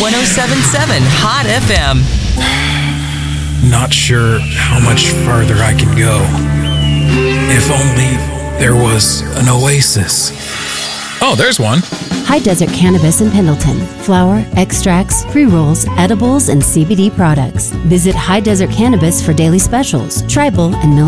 107.7 Hot FM. Not sure how much farther I can go. If only there was an oasis. Oh, there's one. High Desert Cannabis in Pendleton. Flower, extracts, pre-rolls, edibles, and CBD products. Visit High Desert Cannabis for daily specials, tribal, and